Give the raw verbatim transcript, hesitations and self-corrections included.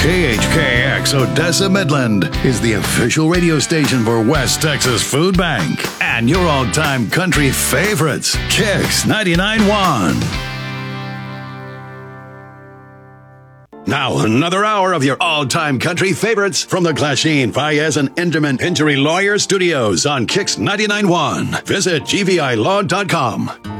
K H K X Odessa Midland is the official radio station for West Texas Food Bank and your all-time country favorites, Kicks ninety-nine point one. Now, another hour of your all-time country favorites from the Glasheen, Fayez, and Enderman Injury Lawyer Studios on Kicks ninety-nine point one. Visit G V I law dot com.